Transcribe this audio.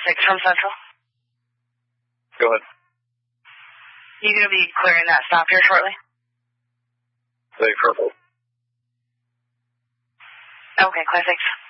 6 from Central. Go ahead. You going to be clearing that stop here shortly? Say purple. Okay, Claire, thanks.